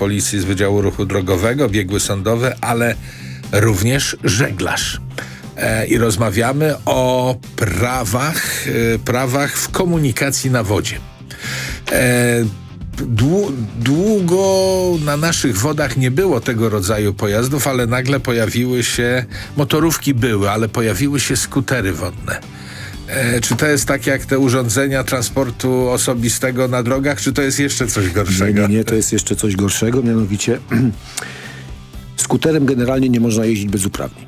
policji z Wydziału Ruchu Drogowego, biegły sądowe, ale również żeglarz. I rozmawiamy o prawach w komunikacji na wodzie. Długo na naszych wodach nie było tego rodzaju pojazdów, ale nagle pojawiły się, motorówki były, ale pojawiły się skutery wodne. Czy to jest tak jak te urządzenia transportu osobistego na drogach, czy to jest jeszcze coś gorszego? Nie, to jest jeszcze coś gorszego, mianowicie skuterem generalnie nie można jeździć bez uprawnień.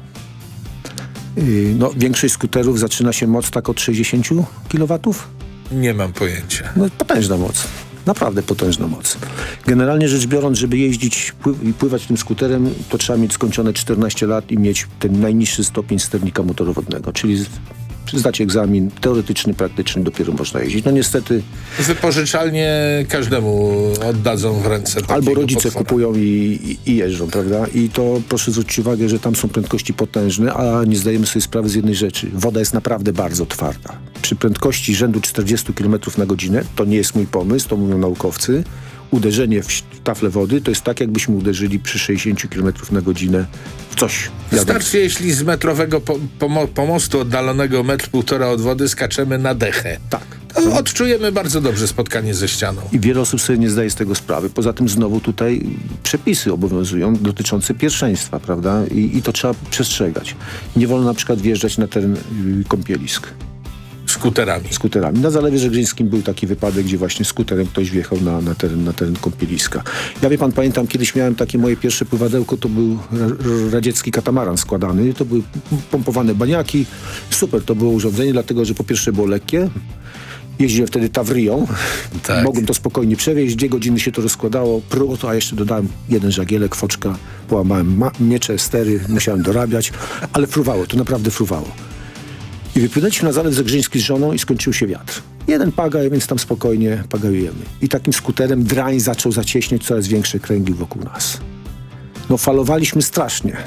Większość skuterów zaczyna się moc tak od 60 kW? Nie mam pojęcia. Potężna moc. Naprawdę potężna moc. Generalnie rzecz biorąc, żeby jeździć i pływać tym skuterem, to trzeba mieć skończone 14 lat i mieć ten najniższy stopień sternika motorowodnego, czyli zdać egzamin teoretyczny, praktyczny, dopiero można jeździć. No niestety... Wypożyczalnie każdemu oddadzą w ręce takiego albo rodzice potwora. kupują i jeżdżą, prawda? I to proszę zwrócić uwagę, że tam są prędkości potężne, a nie zdajemy sobie sprawy z jednej rzeczy. Woda jest naprawdę bardzo twarda. Przy prędkości rzędu 40 km na godzinę, to nie jest mój pomysł, to mówią naukowcy, uderzenie w taflę wody to jest tak, jakbyśmy uderzyli przy 60 km na godzinę w coś. Wystarczy, jeśli z metrowego pomostu oddalonego 1,5 m od wody skaczemy na dechę. Tak. To odczujemy bardzo dobrze spotkanie ze ścianą. I wiele osób sobie nie zdaje z tego sprawy. Poza tym znowu tutaj przepisy obowiązują dotyczące pierwszeństwa, prawda? I to trzeba przestrzegać. Nie wolno na przykład wjeżdżać na teren kąpielisk. Skuterami. Na Zalewie Żegrzyńskim był taki wypadek, gdzie właśnie skuterem ktoś wjechał na teren kąpieliska. Ja pamiętam, kiedyś miałem takie moje pierwsze pływadełko, to był radziecki katamaran składany, to były pompowane baniaki. Super to było urządzenie, dlatego, że po pierwsze było lekkie, jeździłem wtedy Tawrią, tak. Mogłem to spokojnie przewieźć, 2 godziny się to rozkładało, a jeszcze dodałem jeden żagielek, foczka, połamałem miecze, stery, musiałem dorabiać, ale fruwało, to naprawdę fruwało. I wypłynęliśmy na Zalew Zegrzyński z żoną i skończył się wiatr. Jeden pagaj, więc tam spokojnie pagajujemy. I takim skuterem drań zaczął zacieśniać coraz większe kręgi wokół nas. Falowaliśmy strasznie.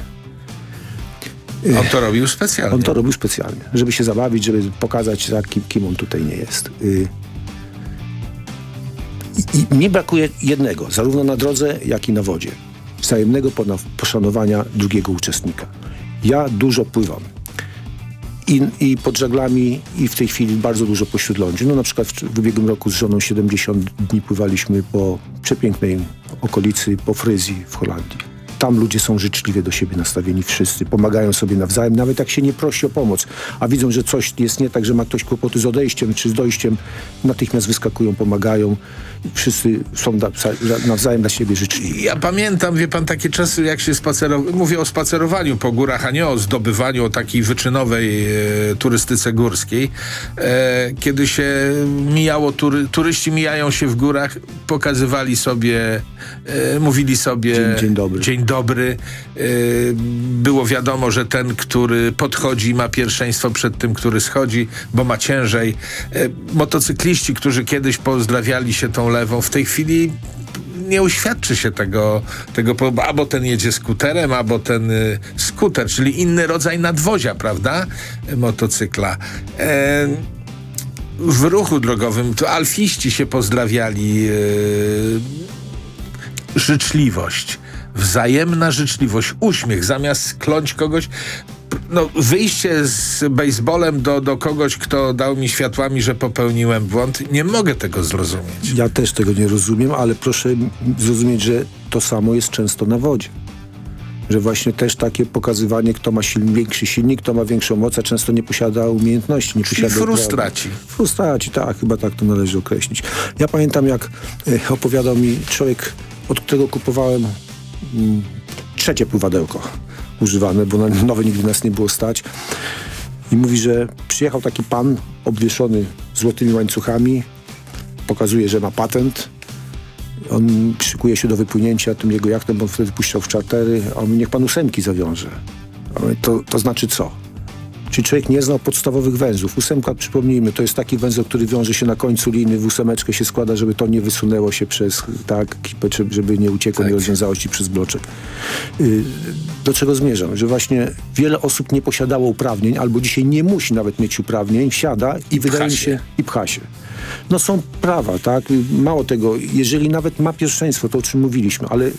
On to robił specjalnie. On to robił specjalnie, żeby się zabawić, żeby pokazać, kim on tutaj nie jest. I mnie brakuje jednego, zarówno na drodze, jak i na wodzie. Wzajemnego poszanowania drugiego uczestnika. Ja dużo pływam. I pod żaglami, i w tej chwili bardzo dużo po śródlądziu. Na przykład w ubiegłym roku z żoną 70 dni pływaliśmy po przepięknej okolicy, po Fryzji w Holandii. Tam ludzie są życzliwie do siebie nastawieni, wszyscy pomagają sobie nawzajem, nawet jak się nie prosi o pomoc, a widzą, że coś jest nie tak, że ma ktoś kłopoty z odejściem czy z dojściem, natychmiast wyskakują, pomagają. Wszyscy są nawzajem dla siebie życzliwi. Ja pamiętam, wie pan, takie czasy, jak się mówię o spacerowaniu po górach, a nie o zdobywaniu, o takiej wyczynowej turystyce górskiej. Kiedy się mijało, turyści mijają się w górach, pokazywali sobie, mówili sobie dzień dobry. Było wiadomo, że ten, który podchodzi, ma pierwszeństwo przed tym, który schodzi, bo ma ciężej. Motocykliści, którzy kiedyś pozdrawiali się tą lewą, w tej chwili nie uświadczy się tego albo ten jedzie skuterem, albo ten skuter, czyli inny rodzaj nadwozia, prawda? Motocykla. W ruchu drogowym to alfiści się pozdrawiali. Życzliwość. Wzajemna życzliwość, uśmiech, zamiast kląć kogoś. Wyjście z baseballem do kogoś, kto dał mi światłami, że popełniłem błąd, nie mogę tego zrozumieć. Ja też tego nie rozumiem, ale proszę zrozumieć, że to samo jest często na wodzie. Że właśnie też takie pokazywanie, kto ma większy silnik, kto ma większą moc, a często nie posiada umiejętności. Frustraci, tak, chyba tak to należy określić. Ja pamiętam, jak opowiadał mi człowiek, od którego kupowałem trzecie pływadełko używane, bo na nowe nigdy nas nie było stać. I mówi, że przyjechał taki pan obwieszony złotymi łańcuchami, pokazuje, że ma patent. On szykuje się do wypłynięcia tym jego jachtem, bo on wtedy puszczał w czartery, a on mówi, niech pan 8 zawiąże. To znaczy co? Czyli człowiek nie znał podstawowych węzłów. 8, przypomnijmy, to jest taki węzeł, który wiąże się na końcu liny, w 8 się składa, żeby to nie wysunęło się przez kipę, żeby nie uciekło, nie rozwiązało się przez bloczek. Do czego zmierzam? Że właśnie wiele osób nie posiadało uprawnień, albo dzisiaj nie musi nawet mieć uprawnień, wsiada i wydaje mi się, i pcha się. Są prawa, tak? Mało tego, jeżeli nawet ma pierwszeństwo, to o czym mówiliśmy, ale